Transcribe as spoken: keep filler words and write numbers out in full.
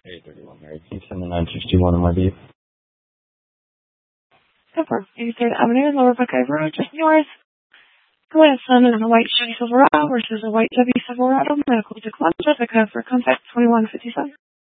eight thirty-one, Mary. Can you send the nine sixty-one on my beat? Super. eighty-third Avenue, Lower Buckeye Road, just north. Grandson in a white Chevy Silverado versus a white Chevy Silverado. Medical decline. Jessica for contact twenty-one fifty-seven.